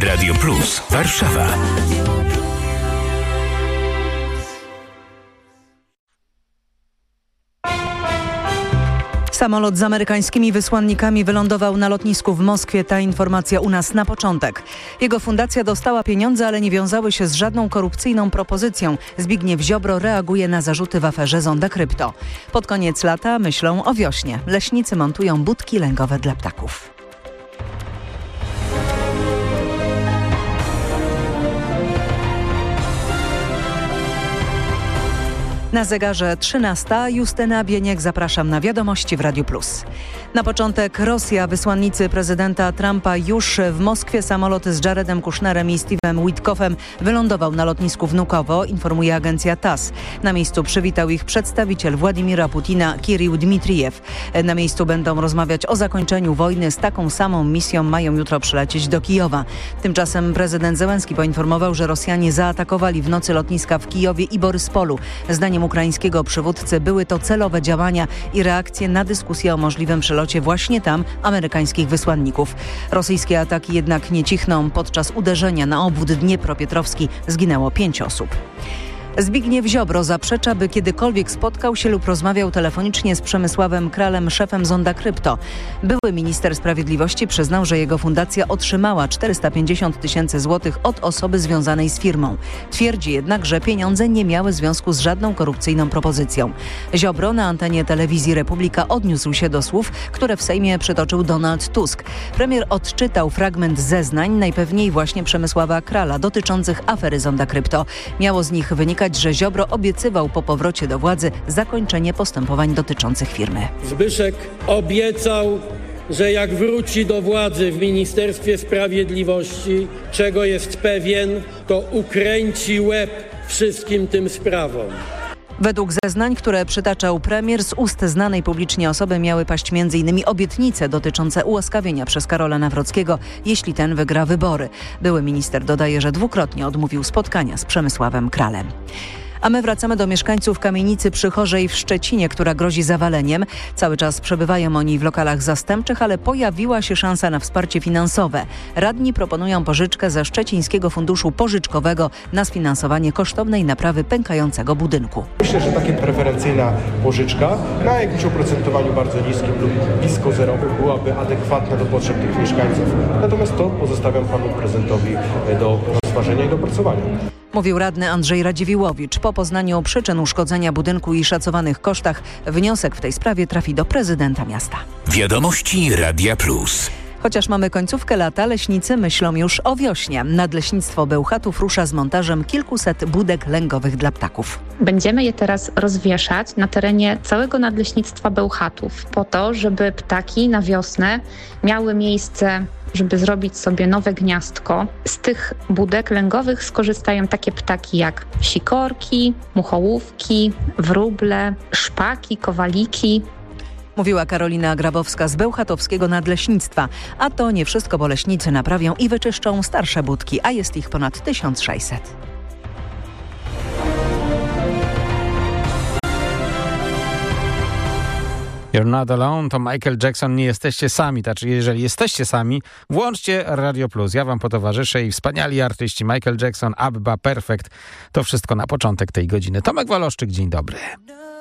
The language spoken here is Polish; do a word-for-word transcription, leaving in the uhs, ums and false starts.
Radio Plus, Warszawa. Samolot z amerykańskimi wysłannikami wylądował na lotnisku w Moskwie. Ta informacja u nas na początek. Jego fundacja dostała pieniądze, ale nie wiązały się z żadną korupcyjną propozycją. Zbigniew Ziobro reaguje na zarzuty w aferze Zonda Krypto. Pod koniec lata myślą o wiośnie. Leśnicy montują budki lęgowe dla ptaków. Na zegarze trzynasta. Justyna Bieniek, zapraszam na wiadomości w Radiu Plus. Na początek Rosja. Wysłannicy prezydenta Trumpa już w Moskwie. Samolot z Jaredem Kushnerem i Steve'em Witkoffem wylądował na lotnisku Wnukowo, informuje agencja TASS. Na miejscu przywitał ich przedstawiciel Władimira Putina, Kirył Dmitrijew. Na miejscu będą rozmawiać o zakończeniu wojny. Z taką samą misją mają jutro przylecieć do Kijowa. Tymczasem prezydent Zełenski poinformował, że Rosjanie zaatakowali w nocy lotniska w Kijowie i Boryspolu. Zdaniem ukraińskiego przywódcy były to celowe działania i reakcje na dyskusję o możliwym przelocie właśnie tam amerykańskich wysłanników. Rosyjskie ataki jednak nie cichną. Podczas uderzenia na obwód Dniepropietrowski zginęło pięć osób. Zbigniew Ziobro zaprzecza, by kiedykolwiek spotkał się lub rozmawiał telefonicznie z Przemysławem Kralem, szefem Zonda Krypto. Były minister sprawiedliwości przyznał, że jego fundacja otrzymała czterysta pięćdziesiąt tysięcy złotych od osoby związanej z firmą. Twierdzi jednak, że pieniądze nie miały związku z żadną korupcyjną propozycją. Ziobro na antenie telewizji Republika odniósł się do słów, które w Sejmie przytoczył Donald Tusk. Premier odczytał fragment zeznań, najpewniej właśnie Przemysława Krala, dotyczących afery Zonda Krypto. Miało z nich wynikać, że Ziobro obiecywał po powrocie do władzy zakończenie postępowań dotyczących firmy. Zbyszek obiecał, że jak wróci do władzy w Ministerstwie Sprawiedliwości, czego jest pewien, to ukręci łeb wszystkim tym sprawom. Według zeznań, które przytaczał premier, z ust znanej publicznie osoby miały paść między innymi obietnice dotyczące ułaskawienia przez Karola Nawrockiego, jeśli ten wygra wybory. Były minister dodaje, że dwukrotnie odmówił spotkania z Przemysławem Kralem. A my wracamy do mieszkańców kamienicy Przychorzej w Szczecinie, która grozi zawaleniem. Cały czas przebywają oni w lokalach zastępczych, ale pojawiła się szansa na wsparcie finansowe. Radni proponują pożyczkę ze Szczecińskiego Funduszu Pożyczkowego na sfinansowanie kosztownej naprawy pękającego budynku. Myślę, że taka preferencyjna pożyczka na jakimś oprocentowaniu bardzo niskim lub blisko zerowym byłaby adekwatna do potrzeb tych mieszkańców. Natomiast to pozostawiam panu prezydentowi do rozważenia i dopracowania. Mówił radny Andrzej Radziwiłowicz. Po poznaniu przyczyn uszkodzenia budynku i szacowanych kosztach wniosek w tej sprawie trafi do prezydenta miasta. Wiadomości Radia Plus. Chociaż mamy końcówkę lata, leśnicy myślą już o wiośnie. Nadleśnictwo Bełchatów rusza z montażem kilkuset budek lęgowych dla ptaków. Będziemy je teraz rozwieszać na terenie całego Nadleśnictwa Bełchatów po to, żeby ptaki na wiosnę miały miejsce, żeby zrobić sobie nowe gniazdko. Z tych budek lęgowych skorzystają takie ptaki jak sikorki, muchołówki, wróble, szpaki, kowaliki. Mówiła Karolina Grabowska z Bełchatowskiego Nadleśnictwa. A to nie wszystko, bo leśnicy naprawią i wyczyszczą starsze budki, a jest ich ponad tysiąc sześćset. You're not alone, to Michael Jackson, nie jesteście sami. Znaczy, jeżeli jesteście sami, włączcie Radio Plus. Ja wam potowarzyszę i wspaniali artyści Michael Jackson, Abba, Perfect. To wszystko na początek tej godziny. Tomek Waloszczyk, dzień dobry.